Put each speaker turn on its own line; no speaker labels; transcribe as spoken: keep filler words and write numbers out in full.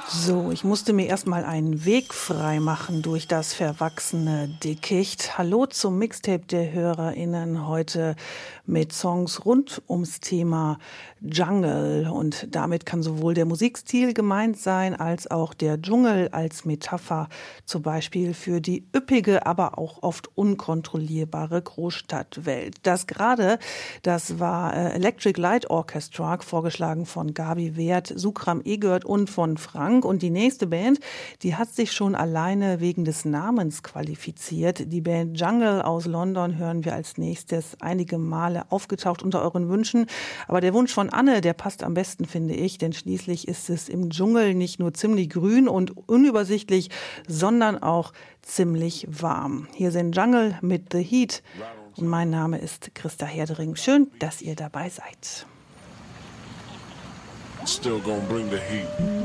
So, ich musste mir erstmal einen Weg frei machen durch das verwachsene Dickicht. Hallo zum Mixtape der HörerInnen heute mit Songs rund ums Thema Jungle. Und damit kann sowohl der Musikstil gemeint sein, als auch der Dschungel als Metapher, zum Beispiel für die üppige, aber auch oft unkontrollierbare Großstadtwelt. Das gerade, das war äh, Electric Light Orchestra, vorgeschlagen von Gabi Wert, Sukram Egert und von Frank. Und die nächste Band, die hat sich schon alleine wegen des Namens qualifiziert. Die Band Jungle aus London hören wir als nächstes, einige Male aufgetaucht unter euren Wünschen. Aber der Wunsch von Anne, der passt am besten, finde ich, denn schließlich ist es im Dschungel nicht nur ziemlich grün und unübersichtlich, sondern auch ziemlich warm. Hier sind Jungle mit The Heat und mein Name ist Christa Herdering. Schön, dass ihr dabei seid.
Still gonna bring the heat.